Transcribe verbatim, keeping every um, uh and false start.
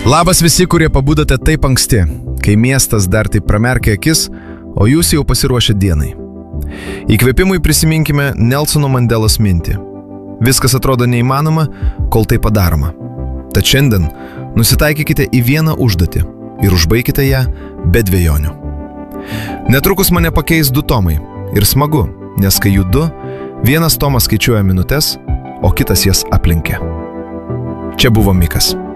Labas visi, kurie pabudote taip anksti, kai miestas dar taip pramerkia akis, o jūs jau pasiruošę dienai. Įkvėpimui prisiminkime Nelsono Mandelos mintį. Viskas atrodo neįmanoma, kol tai padaroma. Tad šiandien nusitaikykite į vieną užduotį ir užbaikite ją be dvejonių. Netrukus mane pakeis du tomai ir smagu, nes kai jų du, vienas tomas skaičiuoja minutes, o kitas jas aplenkia. Čia buvo Mikas.